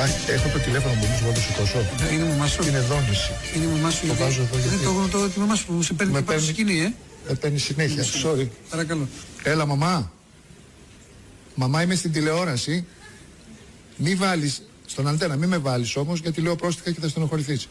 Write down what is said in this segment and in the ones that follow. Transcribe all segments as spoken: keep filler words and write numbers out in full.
Έχω το τηλέφωνο μου, μπορώ να το σηκώσω. Είναι η μαμά σου. Είναι δόνηση. Είναι η μαμά σου. Το βάζω εδώ γιατί... Είναι το, το, τη μαμά σου που σε παίρνει πάνω στη σκηνή, ε. Με παίρνει συνέχεια, sorry. Παρακαλώ. Έλα μαμά. Μαμά, είμαι στην τηλεόραση. Μη βάλεις, στον αντένα, μη με βάλεις όμως, γιατί λέω πρόστιχα και θα στενοχωρηθείς.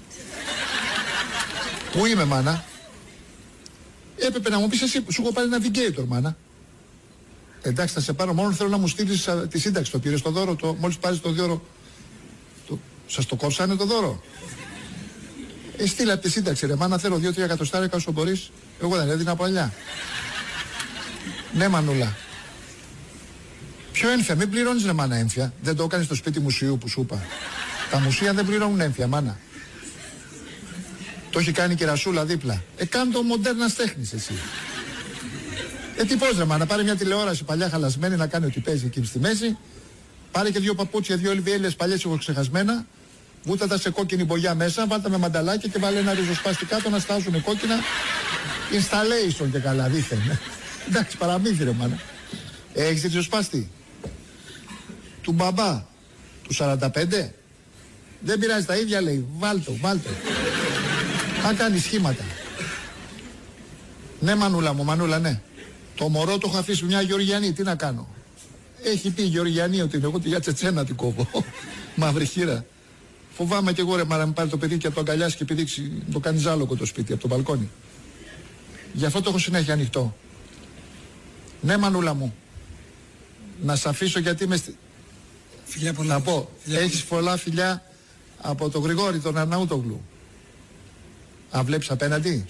Πού είμαι, μάνα? Έπρεπε να μου πεις εσύ, σου έχω πάρει ένα navigator, μάνα. Εντάξει, θα σε πάρω, μόνο θέλω να μου στείλεις α, τη σύνταξη. Το πήρες το δώρο, το, μόλις πάρεις το δώρο. Το, σας το κόψανε το δώρο? Ε, στείλα τη σύνταξη, ρε μάνα, θέλω δύο τρία εκατοστάρικα όσο μπορείς. Εγώ δεν έδινα από αλλιά. Ναι, μανούλα. Ποιο έμφυα, μην πληρώνεις ρε μάνα έμφυα. Δεν το έκανες στο σπίτι μουσείου που σου είπα? Τα μουσεία δεν πληρώνουν έμφυα, μάνα. Το έχει κάνει και η Ρασούλα δίπλα. Ε, κάνε το μοντέρνας τέχνης εσύ. Ε, τι πώς ρε μάνα, πάρε μια τηλεόραση παλιά χαλασμένη να κάνει ό,τι παίζει εκεί στη μέση. Πάρε και δύο παπούτσια, δύο ελβιέλες παλιές έχω ξεχασμένα. Βούτα τα σε κόκκινη μπογιά μέσα, βάλτε με μανταλάκια και βάλε ένα ριζοσπάστη κάτω να στάζουν κόκκινα. Installation και καλά δίθεν. Εντάξει, παραμύθι ρε μάνα. Έχεις ριζοσπάστη? Του μπαμπά, του σαράντα πέντε. Δεν πειράζει, τα ίδια λέει, βάλτο, βάλτο. Θα κάνει σχήματα. Ναι μανούλα μου, μανούλα ναι. Το μωρό το έχω αφήσει μια Γεωργιανή, τι να κάνω? Έχει πει η Γεωργιανή ότι εγώ τη για τσετσένα την κόβω. Μαύρη χείρα. Φοβάμαι κι εγώ ρε μάρα, να πάρει το παιδί και από το αγκαλιάσει και πηδήξει, το κάνει ζάλογο το σπίτι από το μπαλκόνι. Γι' αυτό το έχω συνέχεια ανοιχτό. Ναι μανούλα μου. Να σ' αφήσω γιατί είμαι στη... Φιλιά πολλά. Να πω, φιλιά έχεις πολλά φιλιά από τον Γρηγόρη, τον Αρναούτογλου. Α, βλέπεις απέναντι?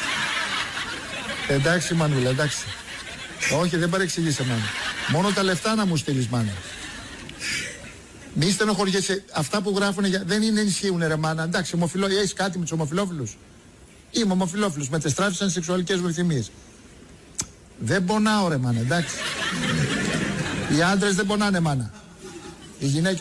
Εντάξει μανούλα, εντάξει. Όχι, δεν παρεξηγήσε μάνα. Μόνο τα λεφτά να μου στείλεις μάνα. Μη στενοχωριέσαι. Αυτά που γράφουν για... δεν είναι ενισχύουν ρε μάνα. Εντάξει, ομοφυλό... έχεις κάτι με τους ομοφυλόφιλους? Είμαι ομοφυλόφιλος, με τεστράφησαν σεξουαλικές μου ευθυμίες. Δεν πονάω ρε μάνα, εντάξει. Οι άντρες δεν πονάνε μάνα. Οι γυναίκες